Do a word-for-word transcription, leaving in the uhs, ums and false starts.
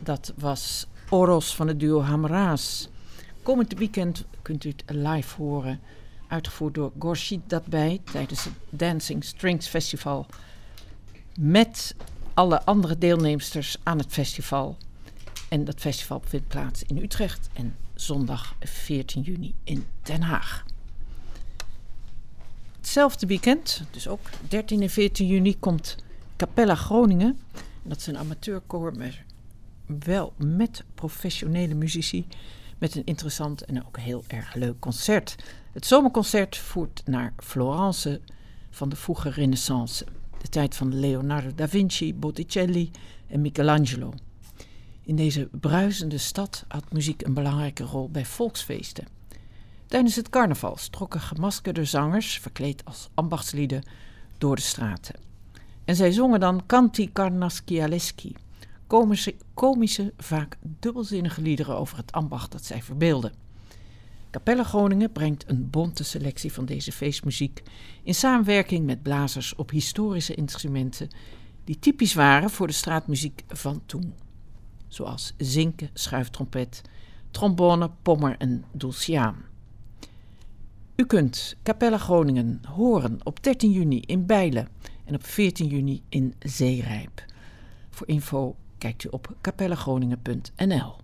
dat was Oros van het duo Hamraas. Komend weekend kunt u het live horen, uitgevoerd door Gorshid Datbay tijdens het Dancing Strings Festival. Met alle andere deelnemsters aan het festival. En dat festival vindt plaats in Utrecht en zondag veertien juni in Den Haag. Hetzelfde weekend, dus ook dertien en veertien juni, komt Capella Groningen. Dat is een amateurkoor, maar wel met professionele muzici. Met een interessant en ook heel erg leuk concert. Het zomerconcert voert naar Florence van de vroege Renaissance. De tijd van Leonardo da Vinci, Botticelli en Michelangelo. In deze bruisende stad had muziek een belangrijke rol bij volksfeesten. Tijdens het carnaval trokken gemaskerde zangers, verkleed als ambachtslieden, door de straten. En zij zongen dan canti carnascialeschi, komische, komische, vaak dubbelzinnige liederen over het ambacht dat zij verbeelden. Capella Groningen brengt een bonte selectie van deze feestmuziek in samenwerking met blazers op historische instrumenten die typisch waren voor de straatmuziek van toen. Zoals zinken, schuiftrompet, trombone, pommer en dulciaan. U kunt Capella Groningen horen op dertien juni in Bijlen en op veertien juni in Zeerijp. Voor info kijkt u op capellagroningen punt n l.